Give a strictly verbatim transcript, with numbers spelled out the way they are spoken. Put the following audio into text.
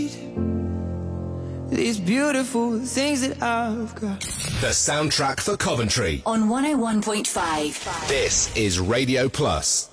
these beautiful things that I've got. The soundtrack for Coventry on one oh one point five. This is Radio Plus.